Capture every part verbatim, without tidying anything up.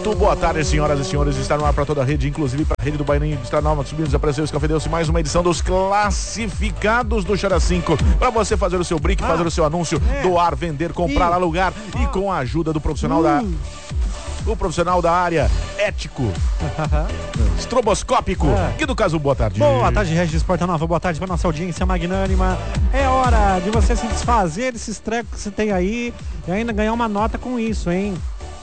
Muito boa tarde, senhoras e senhores. Está no ar para toda a rede, inclusive para a rede do Baianinho de Estranova, subindo, apareceu esse Café mais uma edição dos classificados do Xara cinco. Para você fazer o seu brick, ah, fazer o seu anúncio, é. doar, vender, comprar, e... alugar ah. e com a ajuda do profissional uh. da... O profissional da área, ético, estroboscópico. É. Guido Caso, boa tarde. Boa tarde, Regis Porta Nova, boa tarde para nossa audiência magnânima. É hora de você se desfazer desses trecos que você tem aí e ainda ganhar uma nota com isso, hein?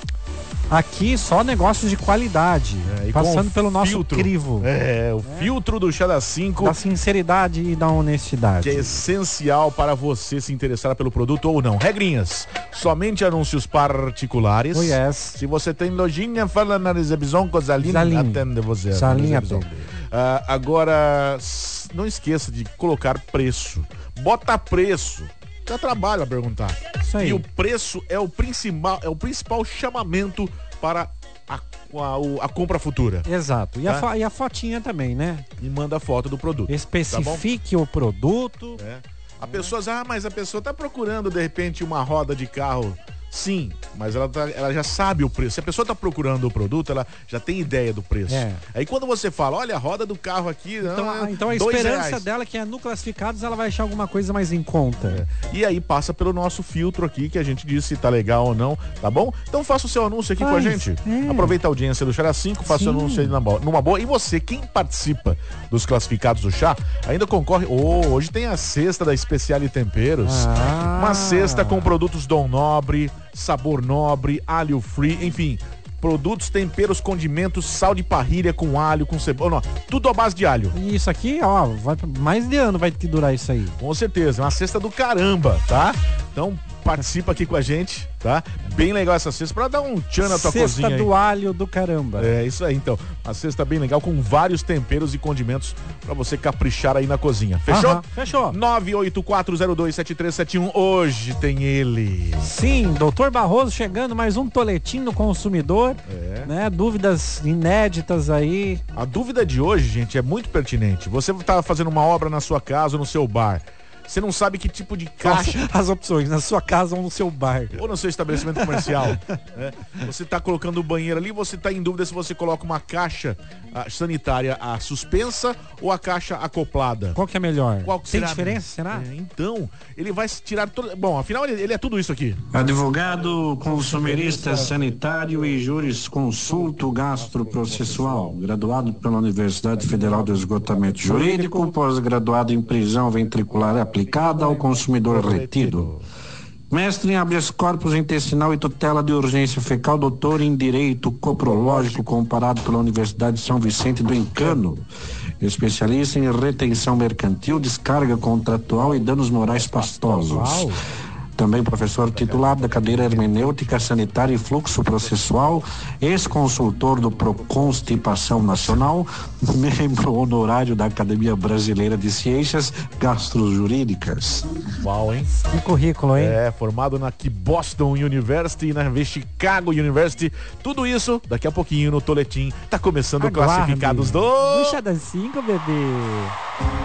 Aqui só negócios de qualidade, é, passando pelo nosso filtro, crivo. É, o é. filtro do Xara cinco. Da sinceridade e da honestidade. Que é essencial para você se interessar pelo produto ou não. Regrinhas, somente anúncios particulares. Oh, yes. Se você tem lojinha, fala na Zebizon, Cosalin, atende você. Salim atende. Uh, agora, não esqueça de colocar preço. Bota preço. Dá trabalho a perguntar. Isso aí. E o preço é o principal, é o principal chamamento para a, a, a compra futura. Exato. E, tá? a fo, e a fotinha também, né? E manda a foto do produto. Especifique tá o produto. É. A é. pessoa, ah, mas a pessoa tá procurando de repente uma roda de carro. Sim, mas ela, tá, ela já sabe o preço. Se a pessoa está procurando o produto, ela já tem ideia do preço. É. Aí quando você fala, olha a roda do carro aqui... Então, não, a, então a esperança reais. dela é que é no classificados ela vai achar alguma coisa mais em conta. É. E aí passa pelo nosso filtro aqui, que a gente diz se tá legal ou não, tá bom? Então faça o seu anúncio aqui Faz, com a gente. É. Aproveita a audiência do Xara cinco, faça Sim. o anúncio aí numa, numa boa. E você, quem participa dos classificados do chá, ainda concorre... Oh, hoje tem a cesta da Speciale Temperos. Ah. Uma cesta com produtos Dom Nobre, sabor nobre, alho free, enfim, produtos, temperos, condimentos, sal de parrilha com alho, com cebola, não, tudo à base de alho. E isso aqui, ó, vai, mais de ano vai ter que durar isso aí. Com certeza, uma cesta do caramba, tá? Então participa aqui com a gente, tá? Bem legal essa cesta, pra dar um tchan na tua cesta cozinha. Cesta do alho do caramba. É, isso aí, então. A cesta bem legal, com vários temperos e condimentos pra você caprichar aí na cozinha. Fechou? Aham, fechou. nove oito quatro zero dois sete três sete um, hoje tem ele. Sim, doutor Barroso chegando, mais um toletim no consumidor, é. né? Dúvidas inéditas aí. A dúvida de hoje, gente, é muito pertinente. Você tá fazendo uma obra na sua casa ou no seu bar. Você não sabe que tipo de caixa... As opções, na sua casa ou no seu bar. Ou no seu estabelecimento comercial. né? Você está colocando o banheiro ali, você está em dúvida se você coloca uma caixa a, sanitária a suspensa ou a caixa acoplada. Qual que é melhor? Qual que Tem será, diferença, será? É, então, ele vai tirar... todo. Bom, afinal, ele, ele é tudo isso aqui. Advogado, consumerista sanitário e jurisconsulto gastroprocessual. Graduado pela Universidade Federal do Esgotamento Jurídico, pós-graduado em prisão ventricular aplicada. aplicada ao consumidor retido. Mestre em habeas corpus intestinal e tutela de urgência fecal, doutor em direito coprológico comparado pela Universidade de São Vicente do Encano. Especialista em retenção mercantil, descarga contratual e danos morais pastosos. Uau. Também professor titular da cadeira Hermenêutica Sanitária e Fluxo Processual, ex-consultor do Proconstipação Nacional, membro honorário da Academia Brasileira de Ciências Gastrojurídicas. Uau, hein? Que currículo, hein? É, formado na Boston University e na Chicago University. Tudo isso, daqui a pouquinho no Toletim, tá começando o Classificados do... Puxa das cinco, bebê.